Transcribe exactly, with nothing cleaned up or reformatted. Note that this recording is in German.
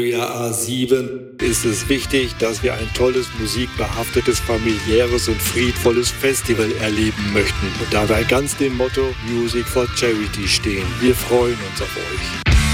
A sieben ist es wichtig, dass wir ein tolles, musikbehaftetes, familiäres und friedvolles Festival erleben möchten und dabei ganz dem Motto Music for Charity stehen. Wir freuen uns auf euch.